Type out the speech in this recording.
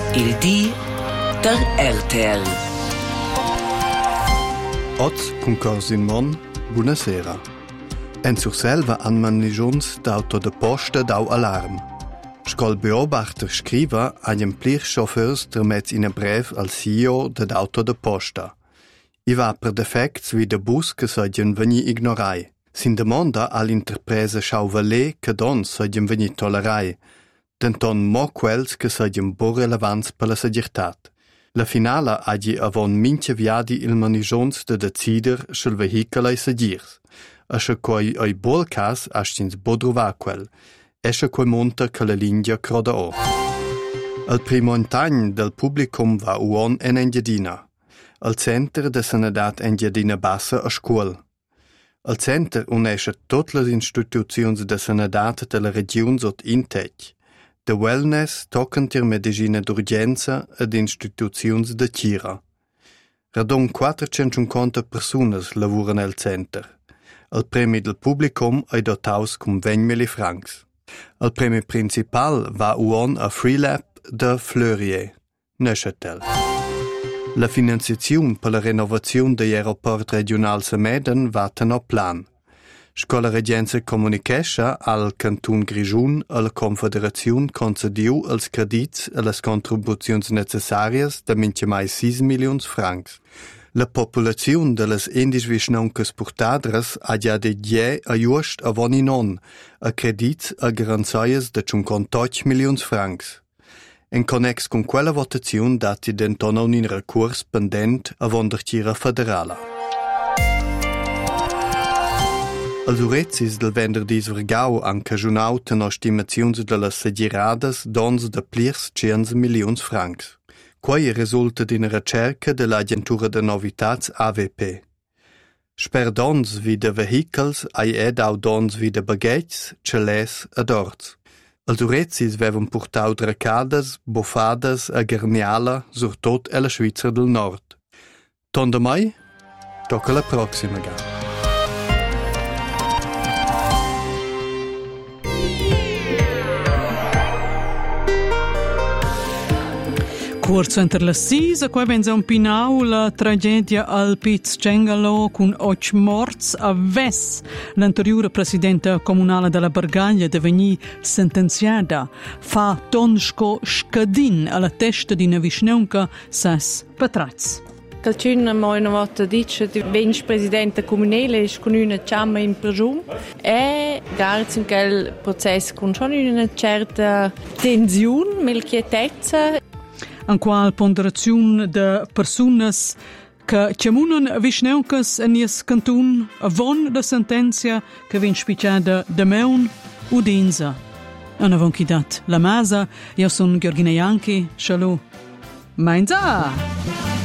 Il di der RTL. Oz concors in Mon, buonasera. En Surselva han manigiuns d'auto de posta dau alarm. Scol beobachter scriva agien plir chauffeurs dermez in a brev al CEO d'auto de posta. I va per defects wie de bus che sogien veni ignorai. Sin demanda all'interpresa Chauvalet che don sogien veni tolerai, denton mo quels che sogien bo relevants per la segirtat. La finala hagi avon mince viadi il manigions de decider schel vehicle ai segirs, asche coi ai bol cas astins bodruva quel, esche coi monta che la linea croda o. Al primo antagn del publicum va uon en Engiadina, al center de Senedat Engiadina Bassa a scuol. Al center unesce tot las instituziuns de Senedat de la region sot intech, de wellness, tocantir medicina d'urgenza ed instituziuns de Cira. Radon 450 personas lavuran al center. Al premi del publicum ei dotaus cum 20.000 francs. Al premi principal va uon a Freelab de Fleurier, Neuchâtel. La finanziaziun per la renovaziun de aeroport regional Semeden va a plan. Scola Regenza comunichescha al Cantun Grischun e la Confederaziun concediu els credits e las contribuziuns necessarias de mince mai 6 milions francs. La populaziun de las indisvischnauncas portadras ha già de gie a just avon inon a credits a garanzaias de 58 milions francs. En connex con quella votaziun dati denton un recurs pendent avon der Cira federala. Als urezis del venderdis vergau han cajunau teno stimaziuns de las segiradas dons de plirs 15 milions francs. Quai resulta d'ina recerca de l'Agentura de Novitats AVP. Sper dons vi de vehicles ai au dons vi de baghetgs, celès ed orts. Als urezis vevan purtau dracadas, bofadas e garniala sur tot e la Svizra del Nord. Ton de mai? Tocca la proxima ga. Corso inter le 6, qua benza un pinau la tragedia al Piz Cengalo con 8 morts a Ves. L'anteriore presidente comunale della Bargaglia deveni sentenziata fa tonsko scadin alla testa di Nevisneunca ses patraz. Calcun mo una volta dice di bench presidente comunale è con una ciamma in prigione e grazie a quel processo con schon una certa tensione, melchietezza. En qual ponderazione de personas che chiamunan visneuncas en ies cantun avon de sentenzia che vin spiciada de meun udenza. En avon chidat la masa, io son Gheorghina Ianchi, shalom. Mainza!